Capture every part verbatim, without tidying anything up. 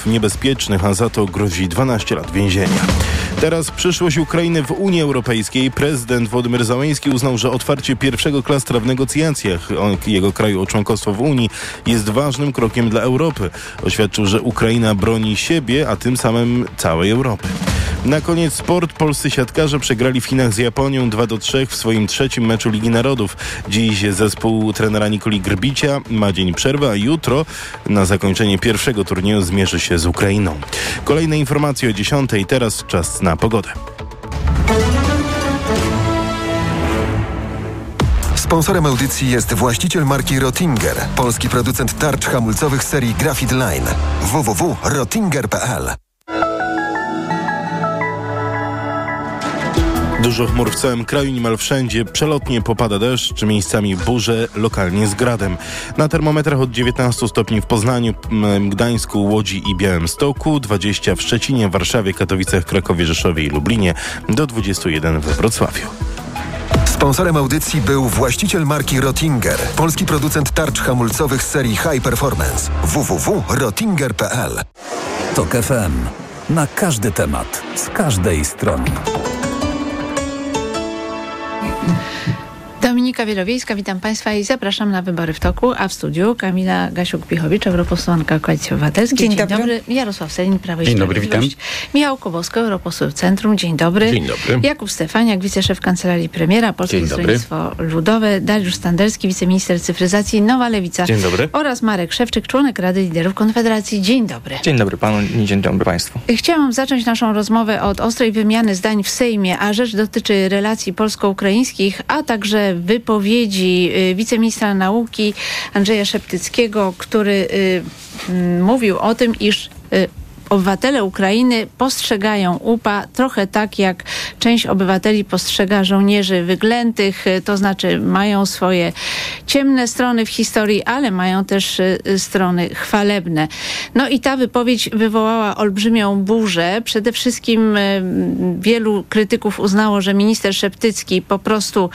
aktów niebezpiecznych, a za to grozi dwanaście lat więzienia. Teraz przyszłość Ukrainy w Unii Europejskiej. Prezydent Wołodymyr Zełenski uznał, że otwarcie pierwszego klastra w negocjacjach jego kraju o członkostwo w Unii jest ważnym krokiem dla Europy. Oświadczył, że Ukraina broni siebie, a tym samym całej Europy. Na koniec sport. Polscy siatkarze przegrali w Chinach z Japonią dwa do trzech w swoim trzecim meczu Ligi Narodów. Dziś zespół trenera Nikoli Grbicia ma dzień przerwy, a jutro na zakończenie pierwszego turnieju zmierzy się z Ukrainą. Kolejne informacje o dziesiątej. Teraz czas na pogodę. Sponsorem audycji jest właściciel marki Rottinger, polski producent tarcz hamulcowych serii Graphite Line. w w w kropka rottinger kropka p l. Dużo chmur w całym kraju, niemal wszędzie. Przelotnie popada deszcz, miejscami burze, lokalnie z gradem. Na termometrach od dziewiętnastu stopni w Poznaniu, Gdańsku, Łodzi i Białymstoku, dwadzieścia w Szczecinie, Warszawie, Katowicach, Krakowie, Rzeszowie i Lublinie, do dwudziestu jeden we Wrocławiu. Sponsorem audycji był właściciel marki Rottinger, polski producent tarcz hamulcowych serii High Performance. w w w kropka rottinger kropka p l. Tok F M. Na każdy temat, z każdej strony. Dominika Wielowiejska, witam Państwa i zapraszam na Wybory w toku, a w studiu Kamila Gasiuk-Pichowicz, europosłanka Koalicji Obywatelskiej. Dzień, Dzień dobry. dobry. Jarosław Sellin, Prawo i Dzień dobry, witam. Michał Kowalski, europoseł Centrum. Dzień dobry. Dzień dobry. Jakub Stefaniak, wiceszef Kancelarii Premiera, Polskie Stronnictwo Ludowe. Dariusz Standerski, wiceminister cyfryzacji, Nowa Lewica. Dzień dobry. Oraz Marek Szewczyk, członek Rady Liderów Konfederacji. Dzień dobry. Dzień dobry panu i dzień dobry państwu. Chciałam zacząć naszą rozmowę od ostrej wymiany zdań w Sejmie, a rzecz dotyczy relacji polsko-ukraińskich, a także wypowiedzi wiceministra nauki Andrzeja Szeptyckiego, który y, y, mówił o tym, iż y, obywatele Ukrainy postrzegają U P A trochę tak, jak część obywateli postrzega żołnierzy wyklętych, to znaczy mają swoje ciemne strony w historii, ale mają też strony chwalebne. No i ta wypowiedź wywołała olbrzymią burzę. Przede wszystkim wielu krytyków uznało, że minister Szeptycki po prostu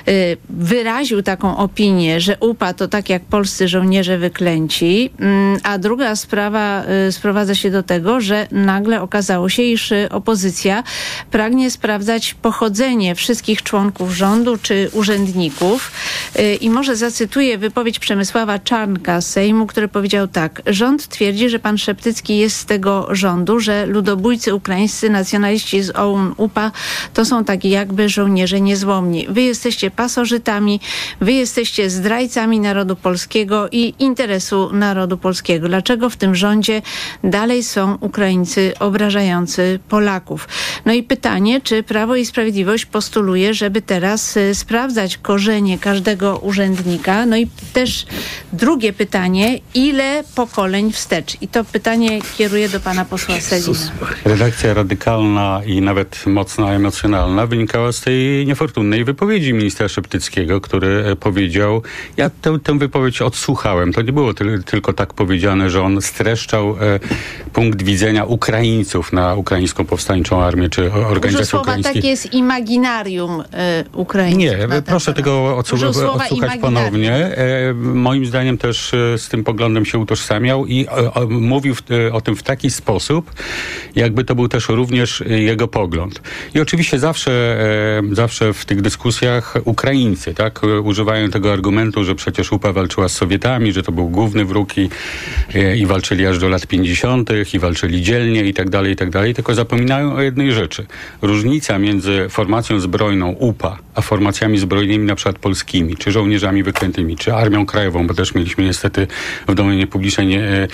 wyraził taką opinię, że U P A to tak jak polscy żołnierze wyklęci, a druga sprawa sprowadza się do tego, że nagle okazało się, iż opozycja pragnie sprawdzać pochodzenie wszystkich członków rządu czy urzędników. I może zacytuję wypowiedź Przemysława Czarnka z Sejmu, który powiedział tak: rząd twierdzi, że pan Szeptycki jest z tego rządu, że ludobójcy ukraińscy, nacjonaliści z O U N U P A to są tak jakby żołnierze niezłomni. Wy jesteście pasożytami, wy jesteście zdrajcami narodu polskiego i interesu narodu polskiego. Dlaczego w tym rządzie dalej są Ukraińcy obrażający Polaków? No i pytanie, czy Prawo i Sprawiedliwość postuluje, żeby teraz y, sprawdzać korzenie każdego urzędnika? No i też drugie pytanie, ile pokoleń wstecz? I to pytanie kieruję do pana posła Sellina. Redakcja radykalna i nawet mocno emocjonalna wynikała z tej niefortunnej wypowiedzi ministra Szeptyckiego, który powiedział, ja tę, tę wypowiedź odsłuchałem, to nie było ty, tylko tak powiedziane, że on streszczał e, punkt widzenia Ukraińców na ukraińską powstańczą armię, czy organizację ukraińską. Takie jest imaginarium y, Ukraińców. Nie, proszę tego odsłuchać, odsłuchać ponownie. E, moim zdaniem też e, z tym poglądem się utożsamiał i e, o, mówił w, e, o tym w taki sposób, jakby to był też również jego pogląd. I oczywiście zawsze, e, zawsze w tych dyskusjach Ukraińcy, tak, używają tego argumentu, że przecież U P A walczyła z Sowietami, że to był główny wróg i, e, i walczyli aż do lat pięćdziesiątych i walczyli dzielnie i tak dalej, i tak dalej, tylko zapominają o jednej rzeczy. Różnica między formacją zbrojną U P A, a formacjami zbrojnymi na przykład polskimi, czy żołnierzami wyklętymi, czy Armią Krajową, bo też mieliśmy niestety w domenie publicznej nie, e,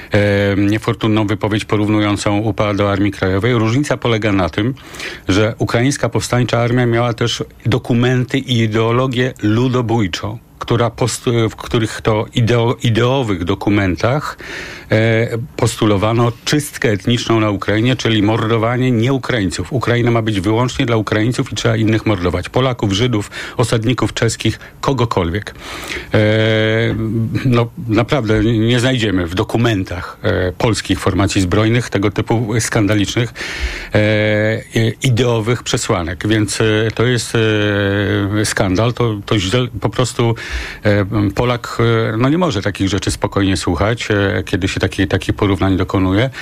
e, niefortunną wypowiedź porównującą U P A do Armii Krajowej. Różnica polega na tym, że ukraińska powstańcza armia miała też dokumenty i ideologię ludobójczą, która post, w których to ideo, ideowych dokumentach e, postulowano czystkę etniczną na Ukrainie, czyli mordowanie nie Ukraińców. Ukraina ma być wyłącznie dla Ukraińców i trzeba innych mordować. Polaków, Żydów, osadników czeskich, kogokolwiek. E, no naprawdę nie znajdziemy w dokumentach e, polskich formacji zbrojnych tego typu skandalicznych e, ideowych przesłanek. Więc e, to jest e, skandal. To, to źle, po prostu Polak no nie może takich rzeczy spokojnie słuchać, kiedy się takie, takich porównań dokonuje.